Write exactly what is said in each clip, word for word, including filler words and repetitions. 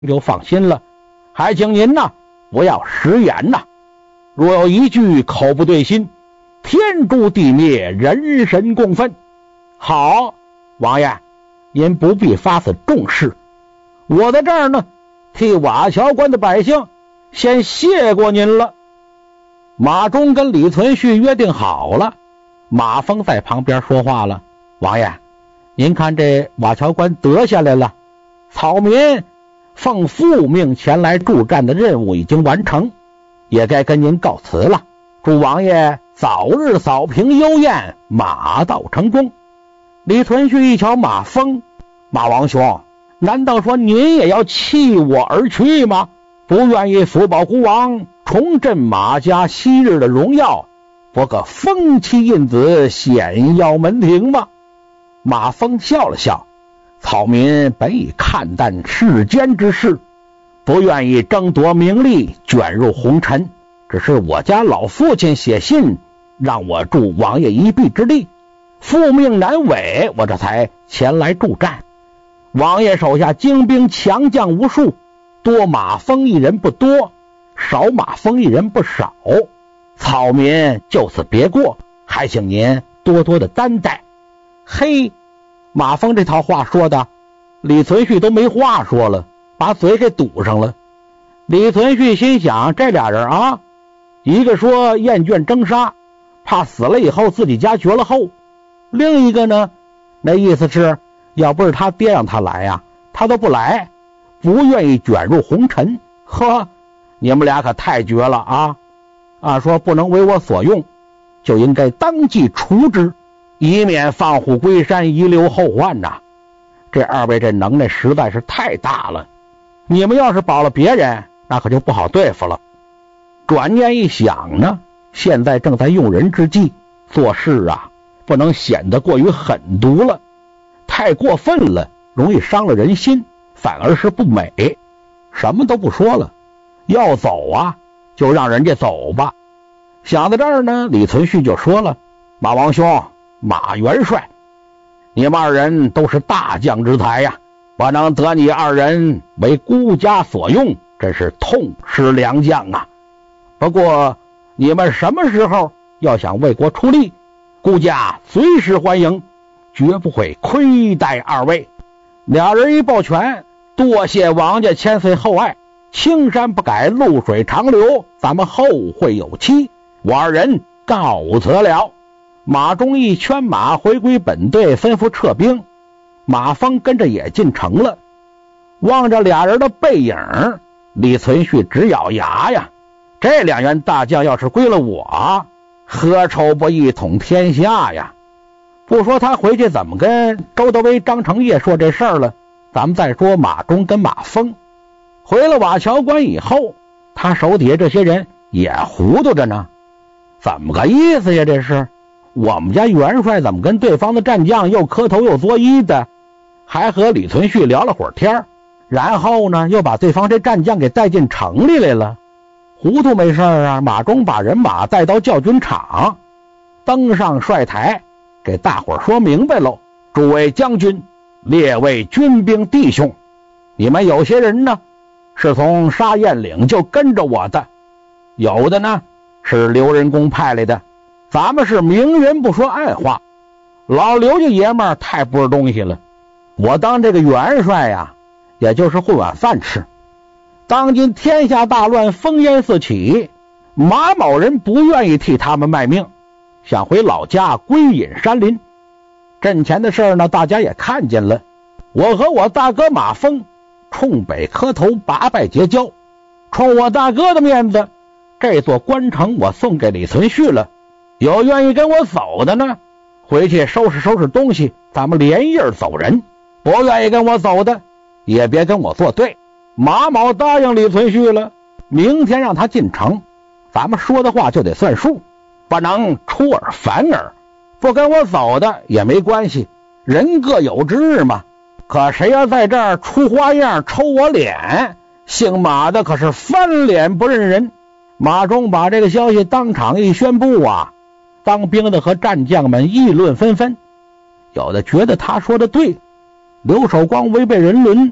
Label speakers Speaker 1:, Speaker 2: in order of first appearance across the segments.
Speaker 1: 就放心了，还请您呐不要食言呐。若有一句口不对心，天诛地灭，人神共愤。好，王爷，您不必发此重誓，我在这儿呢，替瓦桥关的百姓先谢过您了。马忠跟李存勖约定好了，马峰在旁边说话了：王爷，您看这瓦桥关得下来了，草民奉父命前来助战的任务已经完成，也该跟您告辞了。祝王爷早日扫平幽燕，马到成功。李存勖一瞧马峰，马王兄，难道说您也要弃我而去吗？不愿意福保孤王重振马家昔日的荣耀，博个封妻印子，显耀门庭吗？马峰笑了笑，草民本已看淡世间之事，不愿意争夺名利，卷入红尘，只是我家老父亲写信让我助王爷一臂之力，父命难违，我这才前来助战。王爷手下精兵强将无数，多马蜂一人不多，少马蜂一人不少，草民就此别过，还请您多多的担待。嘿，马蜂这套话说的李存勖都没话说了，把嘴给堵上了。李存勖心想，这俩人啊，一个说厌倦征杀，怕死了以后自己家绝了后，另一个呢，那意思是要不是他爹让他来呀、啊，他都不来，不愿意卷入红尘。呵，你们俩可太绝了啊！按说不能为我所用，就应该当即除之，以免放虎归山，遗留后患呐、啊。这二位这能耐实在是太大了，你们要是保了别人，那可就不好对付了。转念一想呢，现在正在用人之际，做事啊不能显得过于狠毒了，太过分了，容易伤了人心，反而是不美。什么都不说了，要走啊就让人家走吧。想到这儿呢，李存勖就说了：马王兄，马元帅，你们二人都是大将之才呀，不能得你二人为孤家所用，真是痛失良将啊。不过你们什么时候要想为国出力，孤家随时欢迎，绝不会亏待二位。俩人一抱拳，多谢王家千岁厚爱，青山不改，露水长流，咱们后会有期，我二人告辞了。马忠一圈马回归本队，吩咐撤兵，马峰跟着也进城了。望着俩人的背影，李存勖直咬牙呀，这两员大将要是归了我，何愁不一统天下呀。不说他回去怎么跟周德威、张承业说这事儿了，咱们再说马忠跟马峰。回了瓦桥关以后，他手底下这些人也糊涂着呢。怎么个意思呀？这是我们家元帅怎么跟对方的战将又磕头又作揖的，还和李存勖聊了会儿天，然后呢又把对方这战将给带进城里来了。糊涂没事啊，马忠把人马带到教军场，登上帅台，给大伙儿说明白喽。诸位将军，列位军兵弟兄，你们有些人呢是从沙燕岭就跟着我的，有的呢是刘仁恭派来的，咱们是明人不说暗话，老刘家爷们儿太不是东西了，我当这个元帅呀，也就是混碗饭吃。当今天下大乱，烽烟四起，马某人不愿意替他们卖命，想回老家归隐山林。阵前的事呢，大家也看见了，我和我大哥马峰冲北磕头，八拜结交，冲我大哥的面子，这座关城我送给李存勖了。有愿意跟我走的呢，回去收拾收拾东西，咱们连夜走人。不愿意跟我走的，也别跟我作对。马某答应李存勖了，明天让他进城，咱们说的话就得算数，不能出尔反尔。不跟我走的也没关系，人各有志嘛。可谁要在这儿出花样抽我脸，姓马的可是翻脸不认人。马忠把这个消息当场一宣布啊，当兵的和战将们议论纷纷，有的觉得他说的对，刘守光违背人伦，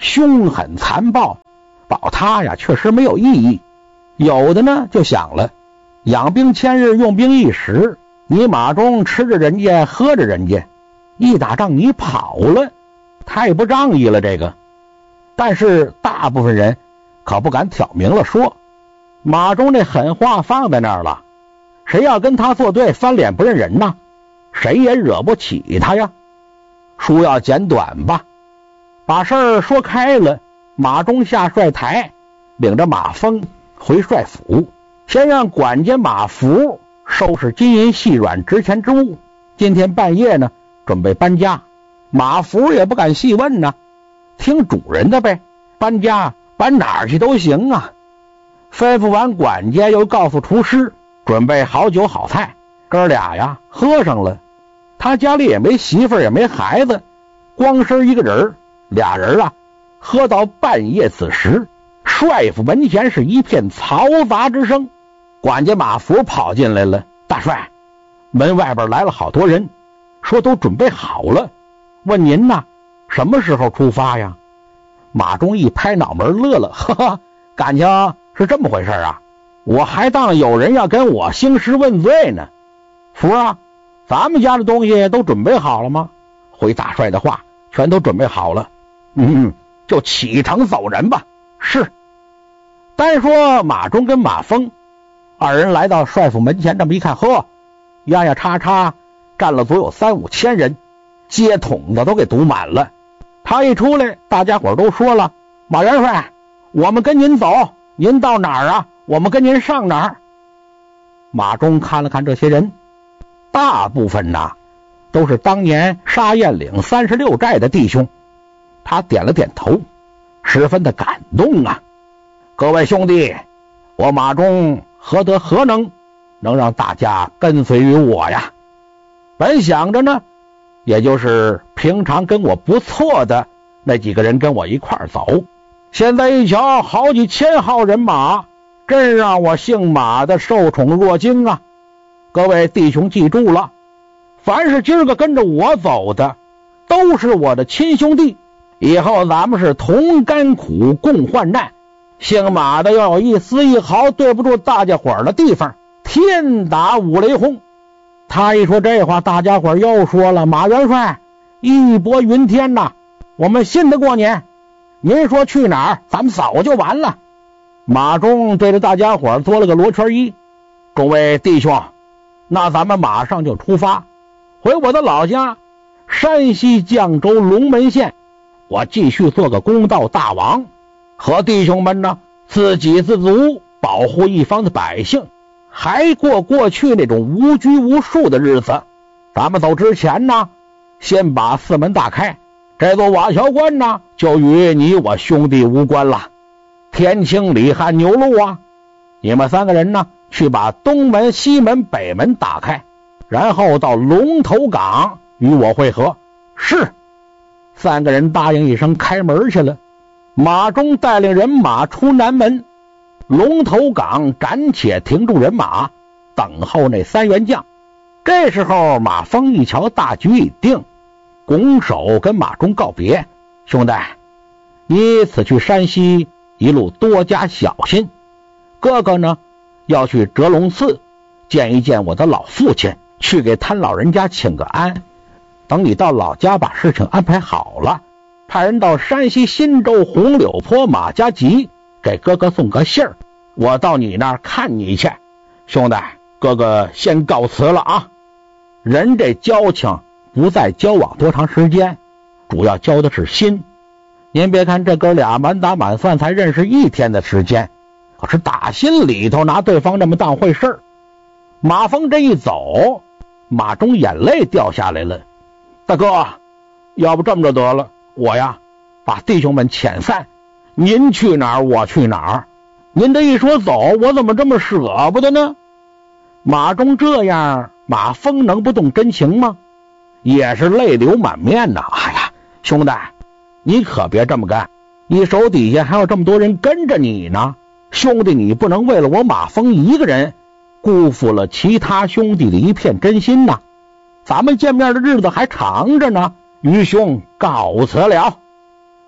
Speaker 1: 凶狠残暴，保他呀确实没有意义。有的呢就想了，养兵千日，用兵一时，你马忠吃着人家喝着人家，一打仗你跑了，太不仗义了这个。但是大部分人可不敢挑明了说，马忠这狠话放在那儿了，谁要跟他作对，翻脸不认人呐，谁也惹不起他呀。书要简短吧，把事儿说开了，马忠下帅台，领着马蜂回帅府，先让管家马福收拾金银细软值钱之物，今天半夜呢准备搬家。马福也不敢细问呢，听主人的呗，搬家搬哪儿去都行啊。吩咐完管家，又告诉厨师准备好酒好菜，哥俩呀喝上了。他家里也没媳妇儿也没孩子，光身一个人，俩人啊喝到半夜，此时帅府门前是一片嘈杂之声。管家马福跑进来了，大帅，门外边来了好多人，说都准备好了，问您呐什么时候出发呀？马忠一拍脑门乐了，哈哈，感情是这么回事啊，我还当有人要跟我兴师问罪呢。福啊，咱们家的东西都准备好了吗？回大帅的话，全都准备好了。嗯，就启程走人吧。是。单说马忠跟马蜂二人来到帅府门前，这么一看，呵，呀呀叉叉站了足有三五千人，街筒子都给堵满了。他一出来，大家伙都说了，马元帅，我们跟您走，您到哪儿啊，我们跟您上哪儿。马忠看了看这些人，大部分呐都是当年沙堰岭三十六寨的弟兄，他点了点头，十分的感动啊。各位兄弟，我马忠何德何能，能让大家跟随于我呀？本想着呢，也就是平常跟我不错的那几个人跟我一块儿走，现在一瞧，好几千号人马，真让我姓马的受宠若惊啊！各位弟兄记住了，凡是今儿个跟着我走的，都是我的亲兄弟，以后咱们是同甘苦共患难。姓马的要有一丝一毫对不住大家伙儿的地方，天打五雷轰。他一说这话，大家伙儿又说了，马元帅义薄云天呐，我们信得过您，您说去哪儿咱们走就完了。马忠对着大家伙儿做了个罗圈揖，众位弟兄，那咱们马上就出发，回我的老家山西绛州龙门县，我继续做个公道大王，和弟兄们呢自给自足，保护一方的百姓，还过过去那种无拘无束的日子。咱们走之前呢，先把四门大开，这座瓦桥关呢就与你我兄弟无关了。天清李汉牛路啊，你们三个人呢去把东门西门北门打开，然后到龙头港与我会合。是。三个人答应一声，开门去了。马忠带领人马出南门，龙头港暂且停住人马，等候那三员将。这时候马蜂一瞧大局已定，拱手跟马忠告别，兄弟，你此去山西一路多加小心，哥哥呢要去折龙寺见一见我的老父亲，去给他老人家请个安。等你到老家把事情安排好了，派人到山西忻州红柳坡马家集给哥哥送个信儿，我到你那儿看你去。兄弟，哥哥先告辞了啊。人这交情不再交往多长时间，主要交的是心。您别看这哥俩满打满算才认识一天的时间，可是打心里头拿对方这么当回事儿。马蜂这一走，马忠眼泪掉下来了。大哥，要不这么着得了，我呀把弟兄们遣散，您去哪儿我去哪儿。您这一说走，我怎么这么舍不得呢？马忠这样，马蜂能不动真情吗？也是泪流满面呐。哎呀，兄弟，你可别这么干，你手底下还有这么多人跟着你呢，兄弟你不能为了我马蜂一个人辜负了其他兄弟的一片真心呐。咱们见面的日子还长着呢，于兄告辞了。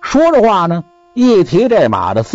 Speaker 1: 说着话呢，一提这马的